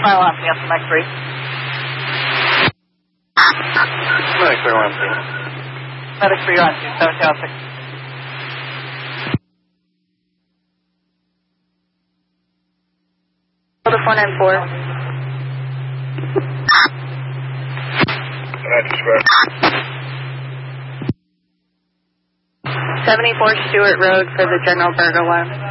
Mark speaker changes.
Speaker 1: final last yes, Mike 3.
Speaker 2: Medic 3 on 2.
Speaker 1: Medic 3 on 2, 706. Go to 494.
Speaker 2: United Square.
Speaker 1: 74 Stewart Road for the General Burger alarm.